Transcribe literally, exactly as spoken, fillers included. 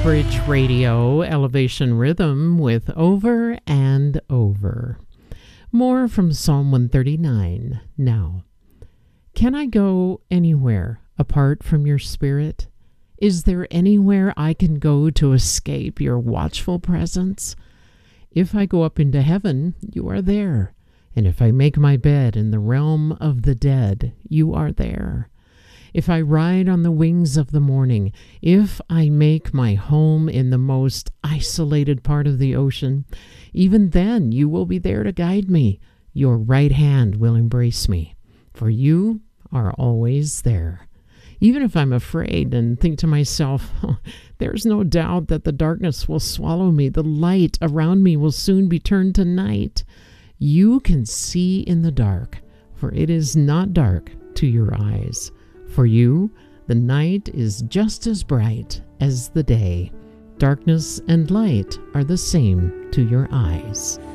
Bridge Radio, Elevation Rhythm with Over and Over. More from Psalm one thirty-nine now. Can I go anywhere apart from your spirit? Is there anywhere I can go to escape your watchful presence? If I go up into heaven, you are there. And if I make my bed in the realm of the dead, you are there. If I ride on the wings of the morning, if I make my home in the most isolated part of the ocean, even then you will be there to guide me. Your right hand will embrace me, for you are always there. Even if I'm afraid and think to myself, oh, there's no doubt that the darkness will swallow me, the light around me will soon be turned to night, you can see in the dark, for it is not dark to your eyes. For you, the night is just as bright as the day. Darkness and light are the same to your eyes.